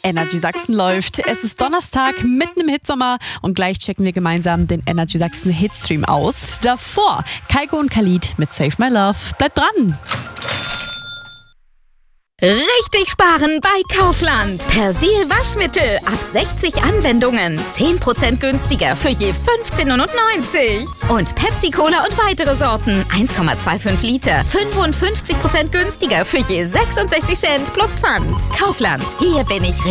Energy Sachsen läuft. Es ist Donnerstag, mitten im Hitsommer und gleich checken wir gemeinsam den Energy Sachsen Hitstream aus. Davor Kaiko und Khalid mit Save My Love. Bleibt dran! Richtig sparen bei Kaufland. Persil Waschmittel ab 60 Anwendungen. 10% günstiger für je 15,99 €. Und Pepsi Cola und weitere Sorten. 1,25 Liter. 55% günstiger für je 66 Cent plus Pfand. Kaufland. Hier bin ich